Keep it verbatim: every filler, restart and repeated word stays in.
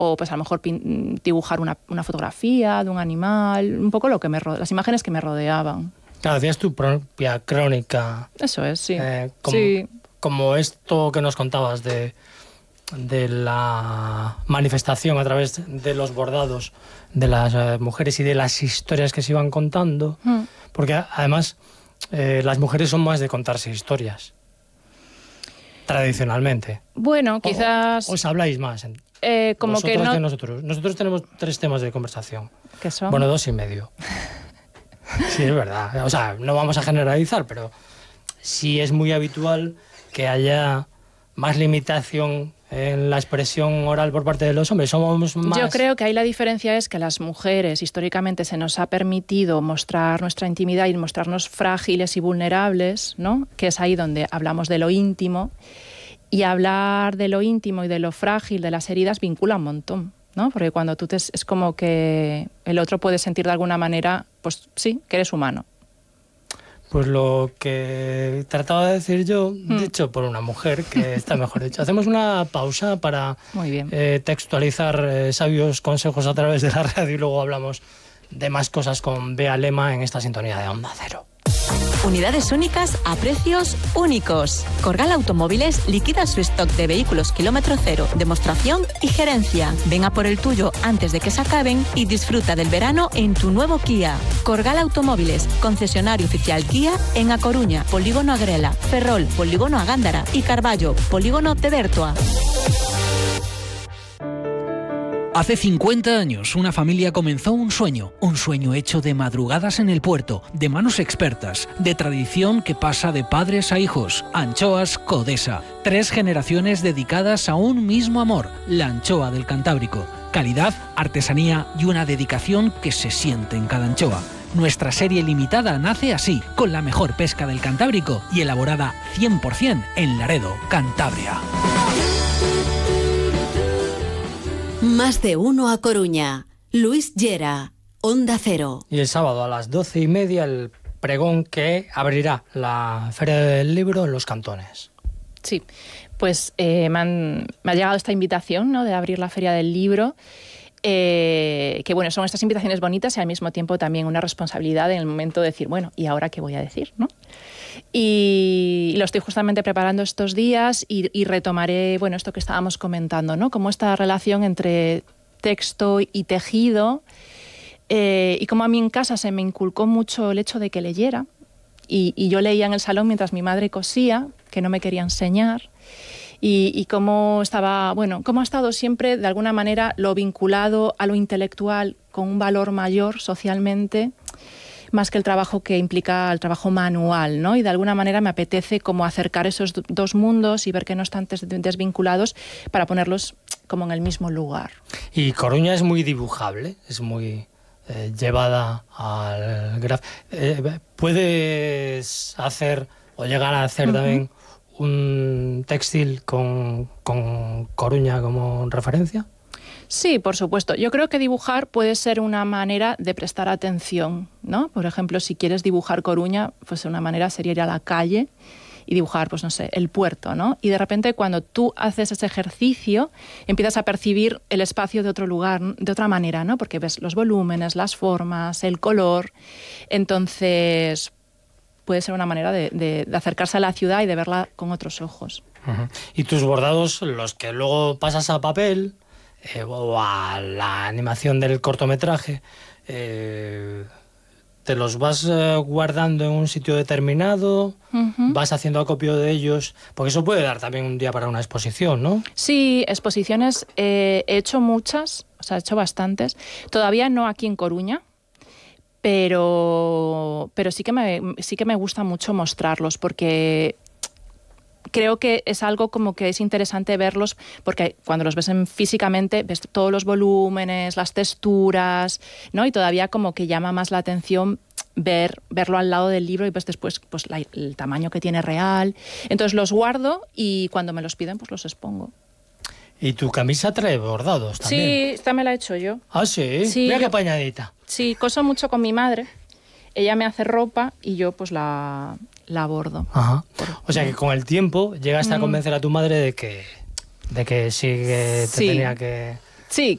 o pues a lo mejor pin- dibujar una, una fotografía de un animal, un poco lo que me ro- las imágenes que me rodeaban. Claro, hacías tu propia crónica. Eso es, sí. Eh, como, sí. como esto que nos contabas de, de la manifestación a través de los bordados de las eh, mujeres y de las historias que se iban contando, mm. porque además eh, las mujeres son más de contarse historias, tradicionalmente. Bueno, quizás... O, os habláis más. Eh, como Vosotras que no... que nosotros. Nosotros tenemos tres temas de conversación. ¿Qué son? Bueno, dos y medio. Sí, es verdad. O sea, no vamos a generalizar, pero sí es muy habitual que haya más limitación en la expresión oral por parte de los hombres. Somos más... Yo creo que ahí la diferencia es que a las mujeres históricamente se nos ha permitido mostrar nuestra intimidad y mostrarnos frágiles y vulnerables, ¿no? Que es ahí donde hablamos de lo íntimo. Y hablar de lo íntimo y de lo frágil, de las heridas, vincula un montón, ¿no? Porque cuando tú te, es como que el otro puede sentir de alguna manera, pues sí, que eres humano. Pues lo que trataba de decir yo, mm. dicho por una mujer, que está mejor dicho. Hacemos una pausa para Muy bien. Eh, textualizar eh, sabios consejos a través de la radio y luego hablamos de más cosas con Bea Lema en esta sintonía de Onda Cero. Unidades únicas a precios únicos. Corgal Automóviles liquida su stock de vehículos kilómetro cero, demostración y gerencia. Ven a por el tuyo antes de que se acaben y disfruta del verano en tu nuevo Kia. Corgal Automóviles, concesionario oficial Kia en A Coruña, Polígono Agrela, Ferrol, Polígono a Gándara y Carballo, Polígono de Bertoa. Hace cincuenta años, una familia comenzó un sueño, un sueño hecho de madrugadas en el puerto, de manos expertas, de tradición que pasa de padres a hijos. Anchoas Codesa. Tres generaciones dedicadas a un mismo amor, la anchoa del Cantábrico. Calidad, artesanía y una dedicación que se siente en cada anchoa. Nuestra serie limitada nace así, con la mejor pesca del Cantábrico y elaborada cien por ciento en Laredo, Cantabria. Más de uno a Coruña. Luis Llera, Onda Cero. Y el sábado a las doce y media el pregón que abrirá la Feria del Libro en Los Cantones. Sí, pues eh, me, han, me ha llegado esta invitación, ¿no?, de abrir la Feria del Libro. Eh, que bueno, son estas invitaciones bonitas y al mismo tiempo también una responsabilidad en el momento de decir, bueno, ¿y ahora qué voy a decir?, ¿no? Y lo estoy justamente preparando estos días y, y retomaré, bueno, esto que estábamos comentando, ¿no? Como esta relación entre texto y tejido, eh, y como a mí en casa se me inculcó mucho el hecho de que leyera, y, y yo leía en el salón mientras mi madre cosía, que no me quería enseñar, y, y cómo estaba, bueno, cómo ha estado siempre de alguna manera lo vinculado a lo intelectual con un valor mayor socialmente, más que el trabajo que implica el trabajo manual, ¿no? Y de alguna manera me apetece como acercar esos dos mundos y ver que no están desvinculados para ponerlos como en el mismo lugar. Y Coruña es muy dibujable, es muy eh, llevada al graf. Eh, ¿Puedes hacer o llegar a hacer uh-huh. también un textil con, con Coruña como referencia? Sí, por supuesto. Yo creo que dibujar puede ser una manera de prestar atención, ¿no? Por ejemplo, si quieres dibujar Coruña, pues una manera sería ir a la calle y dibujar, pues no sé, el puerto, ¿no? Y de repente cuando tú haces ese ejercicio, empiezas a percibir el espacio de otro lugar, de otra manera, ¿no? Porque ves los volúmenes, las formas, el color. Entonces, puede ser una manera de, de, de acercarse a la ciudad y de verla con otros ojos. Uh-huh. Y tus bordados, los que luego pasas a papel... Eh, o a la animación del cortometraje, eh, ¿te los vas eh, guardando en un sitio determinado? Uh-huh. ¿Vas haciendo acopio de ellos? Porque eso puede dar también un día para una exposición, ¿no? Sí, exposiciones eh, he hecho muchas, o sea, he hecho bastantes. Todavía no aquí en Coruña, pero, pero sí que me, sí que me gusta mucho mostrarlos, porque... creo que es algo como que es interesante verlos, porque cuando los ves en, físicamente ves todos los volúmenes, las texturas, ¿no? Y todavía como que llama más la atención ver, verlo al lado del libro y ves después pues, la, el tamaño que tiene real. Entonces los guardo y cuando me los piden pues los expongo. ¿Y tu camisa trae bordados también? Sí, esta me la he hecho yo. ¿Ah, sí? Sí. Mira qué apañadita. Sí, coso mucho con mi madre. Ella me hace ropa y yo pues la... la bordo. Ajá. O sea que con el tiempo llegaste mm. a convencer a tu madre de que, de que sí que te sí. tenía que... Sí,